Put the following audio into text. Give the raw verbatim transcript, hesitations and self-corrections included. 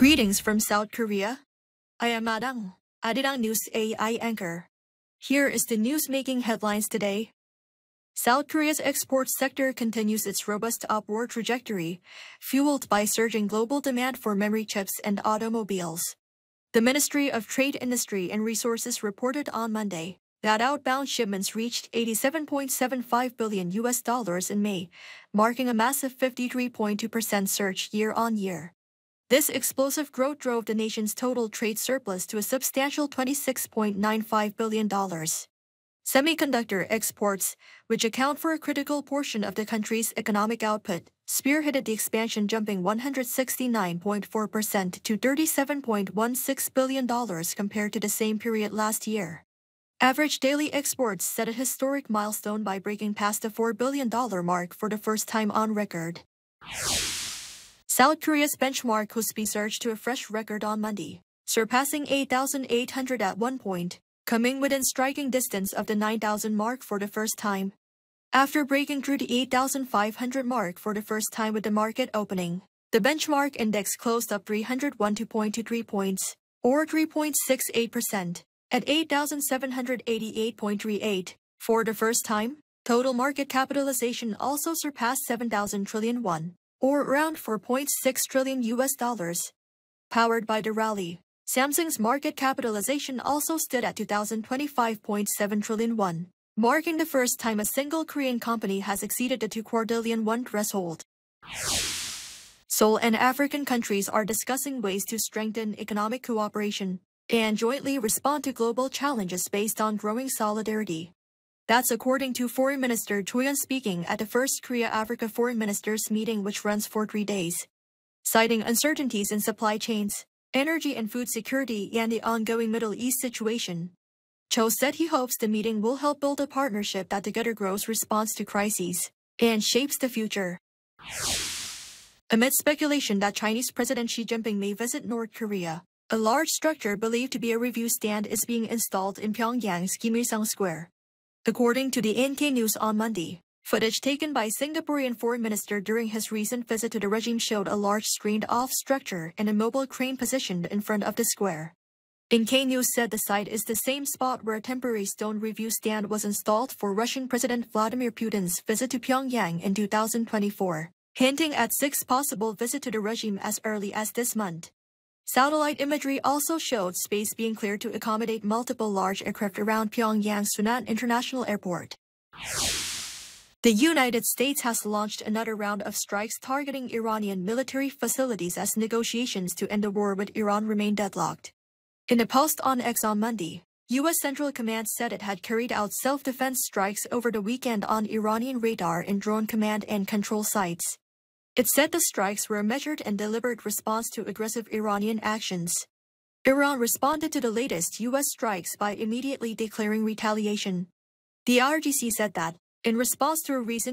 Greetings from South Korea. I am Adang, Arirang News A I anchor. Here is the news making headlines today. South Korea's export sector continues its robust upward trajectory, fueled by surging global demand for memory chips and automobiles. The Ministry of Trade, Industry and Resources reported on Monday that outbound shipments reached eighty-seven point seven five billion U S dollars in May, marking a massive fifty-three point two percent surge year-on-year. This explosive growth drove the nation's total trade surplus to a substantial twenty-six point nine five billion dollars. Semiconductor exports, which account for a critical portion of the country's economic output, spearheaded the expansion, jumping one hundred sixty-nine point four percent to thirty-seven point one six billion dollars compared to the same period last year. Average daily exports set a historic milestone by breaking past the four billion dollars mark for the first time on record. South Korea's benchmark Kospi surged to a fresh record on Monday, surpassing eight thousand eight hundred at one point, coming within striking distance of the nine thousand mark for the first time. After breaking through the eight thousand five hundred mark for the first time with the market opening, the benchmark index closed up three hundred twelve point two three points, or three point six eight percent, at eight thousand seven hundred eighty-eight point three eight. For the first time, total market capitalization also surpassed seven thousand trillion won, or around four point six trillion U S dollars. Powered by the rally, Samsung's market capitalization also stood at two thousand twenty-five point seven trillion won, marking the first time a single Korean company has exceeded the two quadrillion won threshold. Seoul and African countries are discussing ways to strengthen economic cooperation and jointly respond to global challenges based on growing solidarity. That's according to Foreign Minister Choi Yoon speaking at the first Korea-Africa Foreign Ministers meeting, which runs for three days. Citing uncertainties in supply chains, energy and food security, and the ongoing Middle East situation, Cho said he hopes the meeting will help build a partnership that together grows response to crises and shapes the future. Amid speculation that Chinese President Xi Jinping may visit North Korea, a large structure believed to be a review stand is being installed in Pyongyang's Kim Il-sung Square. According to the N K News on Monday, footage taken by Singaporean Foreign Minister during his recent visit to the regime showed a large screened-off structure and a mobile crane positioned in front of the square. N K News said the site is the same spot where a temporary stone review stand was installed for Russian President Vladimir Putin's visit to Pyongyang in two thousand twenty-four, hinting at Xi's possible visit to the regime as early as this month. Satellite imagery also showed space being cleared to accommodate multiple large aircraft around Pyongyang's Sunan International Airport. The United States has launched another round of strikes targeting Iranian military facilities as negotiations to end the war with Iran remain deadlocked. In a post on X on Monday, U S Central Command said it had carried out self-defense strikes over the weekend on Iranian radar and drone command and control sites. It said the strikes were a measured and deliberate response to aggressive Iranian actions. Iran responded to the latest U S strikes by immediately declaring retaliation. The I R G C said that, in response to a recent